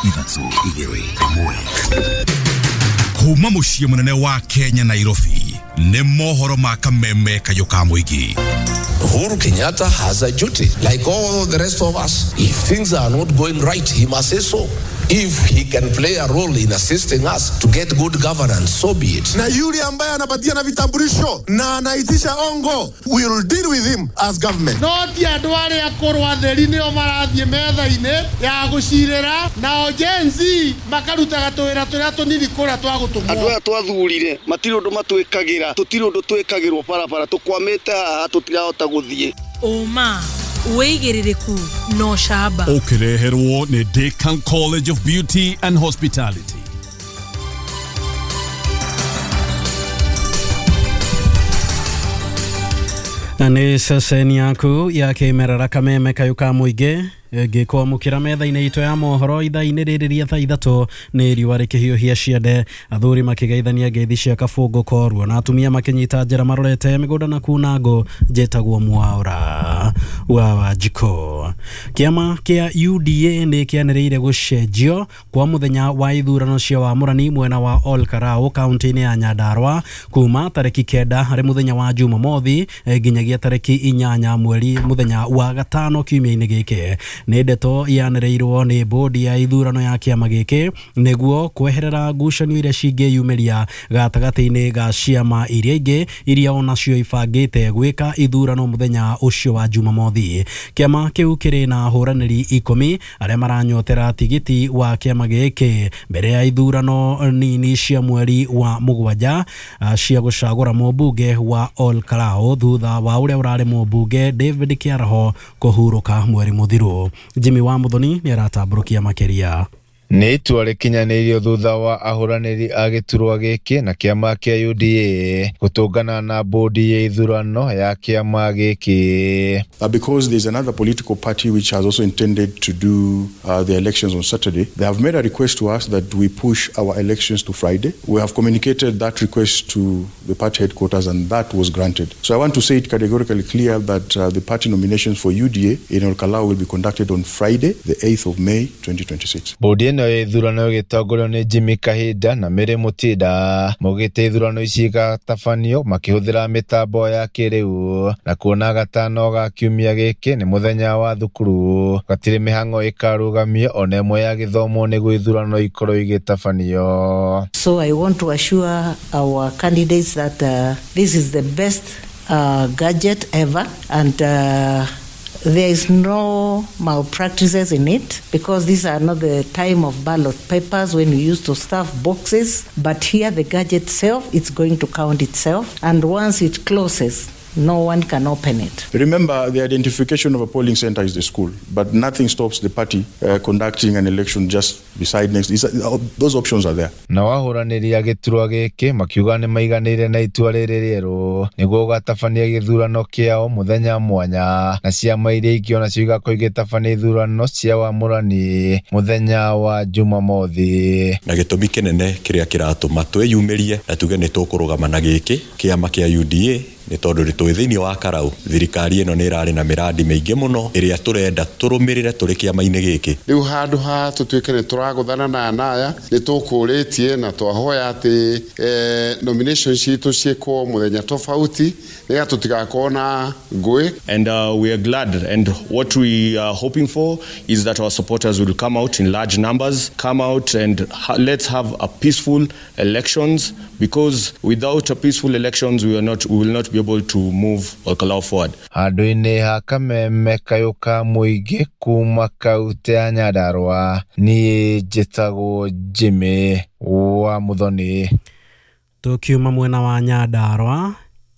Kuma muciĩ munene wa Kenya Nairobi nĩ mohoro ma kameme kayo ka muigi. Uhuru Kenyatta has a duty like all the rest of us. If things are not going right, he must say so. If he can play a role in assisting us to get good governance, so be it. Na yule ambaye anapatia na vitambulisho na anaitisha ongo, we will deal with him as government. Noti adware akorwa theri nio marathie metha-ine ya gucirira na ojenzi makaruta gatwira turia tunini kura twagutumwo. Andu aya twathurire matiri undu matwikagira, tutiri undu twikagirwo barabara tukwamite haha tutirahota guthie. Oma uigiririku no shaba. Ukireherwo ni Deakin College of Beauty and Hospitality. Ni seseni yaku ya kimerera kameme kayuka muige giko mukira metha-inĩ ito ya mohoro ithaa-inĩ rĩrĩ rĩa thaa ithatũ nĩ riũa rĩkĩhiũhia ciande, athuri makĩgeithania ngeithi cia kabũngũ korwo na atumia makĩnyita njĩra marorete mĩgũnda na kunango njĩtagwo Mwaũra wa Wanjikũ. Kĩama kĩa UDA nĩ kĩanĩrĩire gũcenjio kwa mũthenya wa ithurano cia wamũrani mwena wa Olkarau kaunti-inĩ ya Nyandarua kuma tarĩki 9 harĩ mũthenya wa Jumamothi nginyagia tarĩki 8 mweri mũthenya wa gatano kiumia-inĩ gĩkĩ. Nĩ ndeto yanĩrĩirwo nĩ bodi ya ithurano ya kĩama gĩkĩ nĩguo kweherera ngucanio iria cingĩyumĩria gatagatĩ-inĩ ga ciama iria ingĩ iria onacio ibangĩte gwĩka ithurano mũthenya ũcio wa Jumamothi. Kĩama kĩu kĩrĩ na hũranĩri 10 arĩa maranyotera tigiti wa kĩama gĩkĩ mbere ya ithurano nini cia mweri wa mũgwanja cia gũcagũra mũmbunge wa Olkarau thutha wa ũrĩa ũrarĩ mũmbunge David Kĩaraho kũhurũka mweri mũthiru. Jimmy wa Muthoni nĩ aratamburukia makeria. Nĩ itua rĩkinyanĩirio thutha wa ahũranĩri a gĩturwa gĩkĩ na kĩama kĩa UDA gũtũngana na bodi ya ithurano ya kĩama gĩkĩ. Because there's another political party which has also intended to do the elections on Saturday, they have made a request to us that we push our elections to Friday. We have communicated that request to the party headquarters and that was granted. So I want to say it categorically clear that the party nominations for UDA in Olkarau will be conducted on Friday, the 8th of May, 2026. Bodi no ithurano gĩtongorio nĩ Jimmy Kahinda na Mary Mutinda maugĩte ithurano ici gatabanio makĩhũthĩra mĩtambo ya kĩrĩu na kuona gatano ga kiumia gĩkĩ nĩ mũthenya wa thukuru gatirĩ mĩhang'o ĩkarũgamio ona ĩmwe ya gĩthomo nĩguo ithurano ikorwo igĩtabanio. So I want to assure our candidates that this is the best gadget ever and there is no malpractices in it because these are not the time of ballot papers when you used to stuff boxes, but here the gadget itself, it's going to count itself, and once it closes, no one can open it. Remember, the identification of a polling center is the school, but nothing stops the party conducting an election just beside next. Those options are there. Na wahũranĩri a gĩturwa gĩkĩ makiuga nĩ maiganĩire na itua rĩrĩ rĩerũ nĩguo gatabania gĩthurano kĩao mũthenya mwanya na ciama iria ingĩ onacio igakorwo igĩtabania ithurano cia wamũrani mũthenya wa Jumamothi. Na gĩtũmi kĩnene kĩrĩa kĩratũma twĩyumĩrie na tuge nĩ tũkũrũgama na gĩkĩ kĩama kĩa UDA nĩ tondũ nĩ thĩinĩ wa Karau thirikari ĩno nĩ ĩrarĩ na mĩrandi mĩingĩ mũno ĩrĩa tũrenda tũrũmĩrĩre tũrĩ kĩama-inĩ gĩkĩ. Rĩu handũ ha tũtuĩke nĩ tũragũthana na anaya nĩ tũkũrĩtie na twahoya atĩ nominations citũ ciĩkwo mũthenya tofauti nĩgetha tũtigakorwo na ngũĩ. And we are glad and what we are hoping for is that our supporters will come out in large numbers, come out and let's have a peaceful elections because without a peaceful elections we will not be able to move Olkarau forward. Handũ-inĩ ha kameme kayũka mũingĩ kuma kauntĩ ya Nyandarua niĩ njĩtagwo Jimmy wa Muthoni. Tukiuma mwena wa Nyandarua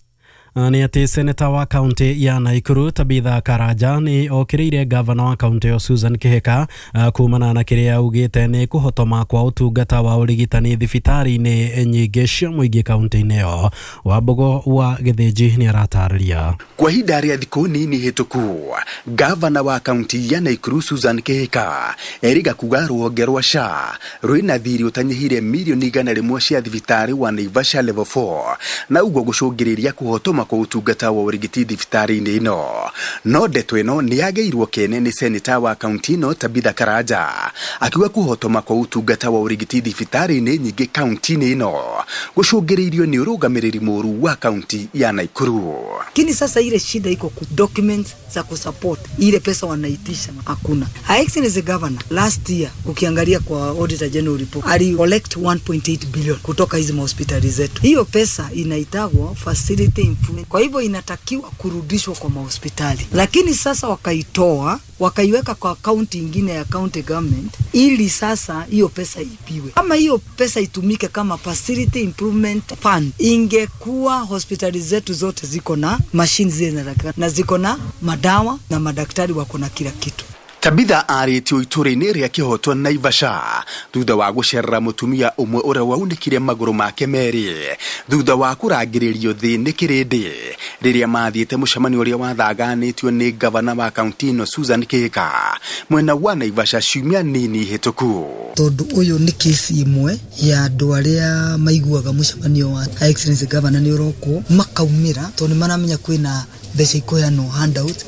ni ati seneta wa kaunti ya Naikuru Tabitha Karanja ni okĩrĩire gavana wa kaunti ya Susan Kihika kumana na kĩrĩa augĩte nĩ kũhotoma kwa ũtungata wa ũrigitani thibitarĩ-inĩ nyingĩ cia mũingĩ kaunti-inĩ ĩyo. Wambogo wa Gĩthĩnji nĩ aratarĩria. Kwa ihinda rĩa thikũ nini hĩtũku gavana wa kaunti ya Naikuru Susan Kihika eriga kuga rũhonge rwa SHA rwĩna thirĩ ũtanyihire mirioni 100 cia thibitarĩ wa Naivasha level 4 na ũguo gũcũngĩrĩria kũhotoma kwa utungata wa urigiti thibitarĩ-inĩ ĩno. No ndeto ĩno nĩ yageirwo kene nĩ seneta wa kaunti ĩno Tabitha Karanja akiuga kuhotoma kwa utungata wa urigiti thibitarĩ-inĩ nyingĩ kaunti-inĩ ĩno gũcũngĩrĩirio nĩ ũrũgamĩrĩri mũru wa kaunti ya Nakuru. Lakini sasa ile shida iko ku documents za kusupport ile pesa wanaitisha hakuna. Excellency Governor last year ukiangalia kwa Auditor General report ali collect 1.8 billion kutoka hizi hospitali zetu. Hiyo pesa inaitagwa facility improvement. Kwa hivyo inatakiwa kurudishwa kwa hospitali. Lakini sasa wakaitoa wakaiweka kwa account nyingine ya county government ili sasa hiyo pesa ipiwe. Kama hiyo pesa itumike kama facility improvement fund, ingekuwa hospitali zetu zote ziko na machines zinataka na ziko na madawa na madaktari wako na kila kitu. Tabitha arĩtio itũra-inĩ rĩa kĩhotwo Naivasha thutha wa gũcerera mũtumia ũmwe ũrĩa waunĩkire magũrũ make merĩ thutha wa kũrangĩrĩrio thĩ nĩ kĩrĩndĩ rĩrĩa mathiĩte mũcemanio ũrĩa wathaganĩtio nĩ gavana wa kaunti ĩno Susan Kĩhĩka mwena wa Naivasha ciumia nini hĩtũku. Tondũ ũyũ nĩ kesi ĩmwe ya andũ arĩa maiguaga mũcemanio wa Excellency Governor nĩ ũroko makaumĩra tondũ maramenya kwĩna mbeca ikoheanwo handout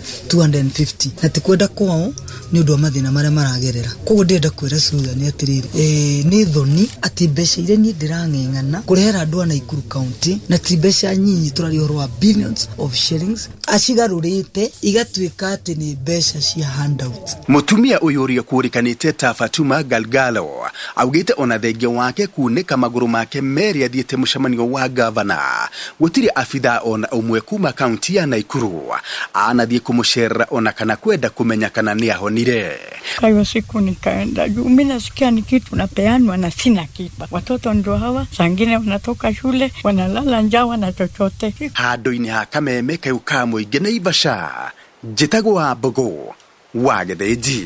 250 na tikwenda kwao ni undu wa mathina maria maragerera. Koguo ndenda kwira Susan atiriri ni thoni ati mbeca iria ni ndirang'eng'ana kurehera andu a Nakuru County na ti mbeca nyinyi turari horo wa billions of shillings acigarurite igatuika ati ni mbeca cia handout. Mutumia uyu uria kurikanite ta Fatuma Galgalo augite ona thenge wake kuneka maguru make meri athiete mucemanio wa governor gutiri afitha ona umwe kuma county ya Nakuru anathie kumucerera ona kana kwenda kumenya kana ni ahonire. Kwa hiyo siku nikaenda juu mimi nasikia ni kitu napeanwa na sina kipa. Watoto ndio hawa sangine wanatoka shule wanalala njaa wana chochote. Handũ-inĩ ha Kameme kau ka mũingĩ Naivasha njĩtagwo Mbogo wa Gĩthĩnji.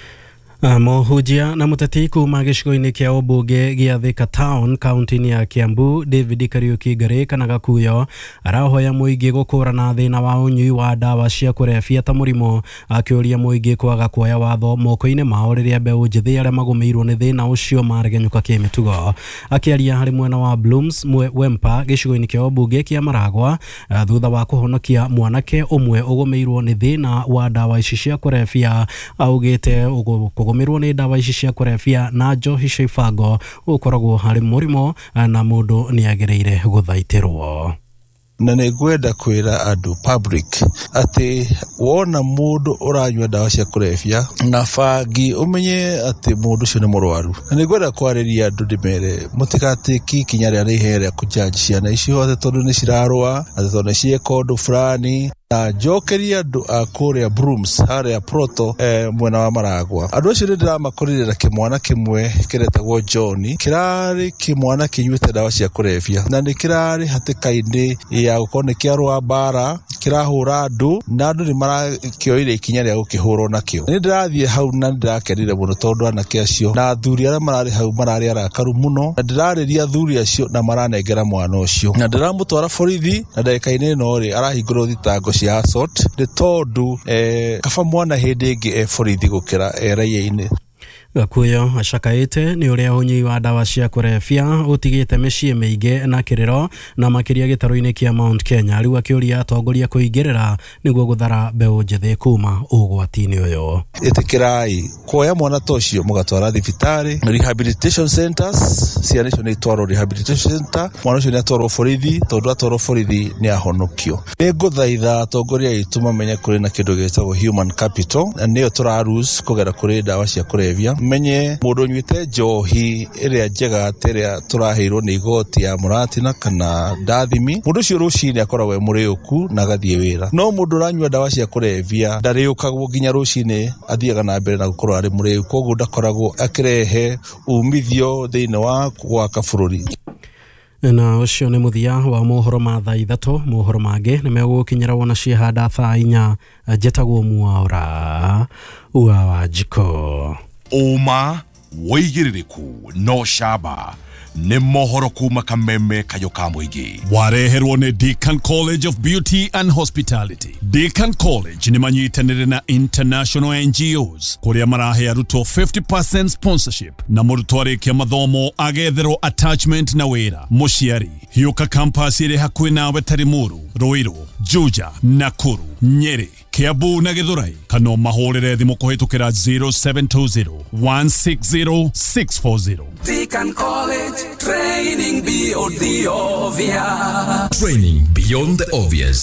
Mohujia na muteti kuma gĩcigo-inĩ kĩa ũmbunge gĩa Thika Town kaunti-inĩ ya Kiambu David Kariuki Ngare kana Gakuyo arahoya mũingĩ gũkũrana thĩna wa ũnyui wa ndawa cia kũrebia ta mũrimũ akĩũria mũingĩ kwaga kuoya watho moko-inĩ mao rĩrĩa mbeũ njĩthĩ arĩa magũmĩirwo nĩ thĩna ũcio maregenyũka kĩmĩtugo. Akĩaria harĩ mwena wa Blooms Wempa gĩcigo-inĩ kĩa ũmbunge kĩa Maragwa thutha wa kũhonokia mwanake ũmwe ũgũmĩirwo nĩ thĩna wa ndawa ici cia kũrebia augĩte kũgũmĩrwo nĩ ndawa ici cia kũrebia na njohi cia ibango ũkoragwo harĩ mũrimũ na mũndũ nĩ agĩrĩire gũthaitĩrwo. Na nĩngwenda kwĩra andũ public atĩ wona mũndũ ũranyua ndawa cia kũrebia na bangi ũmenye atĩ mũndũ ũcio nĩ mũrwaru. Na nĩngwenda kwarĩria andũ ndĩmere mũtigatĩki ikinya rĩa naihenya rĩa kũjanji ciana icio atĩ tondũ nĩ cirarũa atĩ tondũ nĩ cieka ũndũ fulani na njokeria andũ a kũrĩa Brooms harĩa Proto mwena wa Maragwa. Andũ acio nĩndĩramakorire kĩmwana kĩmwe kĩretagwo John kĩrarĩ kĩmwana kĩnyuĩte ndawa cia kũrebia na nĩ kĩrarĩ hatĩka-inĩ ya gũkorwo nĩ kĩarũa mbara kĩrahũra andũ na andũ nĩ marakĩoire ikinya rĩa gũkĩhũrwo nakĩo. Nĩndĩrathiĩ hau na nĩndĩrakenire mũno tondũ anake acio na athuri arĩa mararĩ hau mararĩ arakaru mũno na ndĩrarĩria athuri acio na maranengera mwana ũcio na ndĩramũtwara borithi na ndagĩka-inĩ ĩno rĩ arahingũrwo thitango cia assault nĩ tondũ kaba mwana hĩndĩ ĩngĩ borithi gũkĩra raia-inĩ. Gakuyo acakaĩte nĩ ũrĩa ũnyui wa ndawa cia kũrebia ũtigĩte mĩciĩ mĩingĩ na kĩrĩro na makĩria gĩtarũ-inĩ kĩa Mount Kenya rĩu akĩũria atongoria kũingĩrĩra nĩguo gũthara mbeũ njĩthĩ kuma ũgwati-inĩ ũyũ. Ĩtĩkĩrai kuoya mwana ta ũcio mũgatwara thibitarĩ rehabilitation centers ciana icio nĩ itwarwo rehabilitation center mwana ũcio nĩ atwarwo borithi tondũ atwarwo borithi nĩ ahonokio. Nĩ ngũthaitha atongoria aitũ mamenye kũrĩ na kĩndũ gĩtagwo human capital na nĩyo tũrarus kũgera kũrĩ ndawa cia kũrebia. Menye mũndũ nyuĩte njohi ĩrĩa njega terĩa tũraheirwo nĩ igoti ya mũratina kana ndathimi mũndũ ũcio rũcinĩ akoragwo mũrĩũku na agathiĩ wĩra. No mũndũ ũranyua ndawa cia kũrebia ndarĩũkagwo nginya rũcinĩ athiaga na mbere na gũkorwo arĩ mũrĩũku koguo ndakoragwo akĩrehe umithio thĩinĩ wa gwaka bũrũri. Na ũcio nĩ mũthia wa mohoro ma thaa ithatũ. Mohoro mangĩ nĩ megũkinyĩra wona ciehanda thaa 4 njĩtagwo Mwaũra wa Wanjikũ. Uma, woigĩrĩrĩku no camba nĩ mohoro kuma Kameme kayo ka mũingĩ. Wareherwo nĩ Deakin College of Beauty and Hospitality. Deakin College nĩ manyitanĩre na international NGOs kũrĩa marahe arutwo 50% sponsorship na mũrutwo arĩkia mathomo agetherwo attachment na wĩra. Mũciari hiũka campus ĩrĩ hakuhĩ nawe Tarimuru, Ruiru, Juja, Nakuru, Nyeri, Kiambu na Githurai. Kana mahũrĩre thimũ kũhĩtũkĩra 0720 160 640. Deakin College, training beyond the obvious. Training beyond the obvious.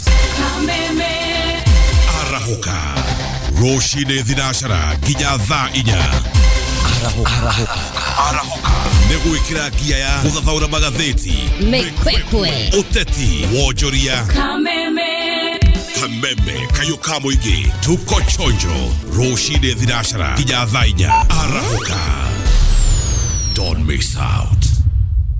Arahoka Roshide Thidashara Gija Tha Inya. Arahoka Negwikira gia ya gũthathaũra magathĩti, Mĩkwekwe, ũteti, wonjoria. Kameme kayo ka mũingĩ, tuko chonjo. Roshide Thidashara Gija Tha Inya. Arahoka. Don't miss out.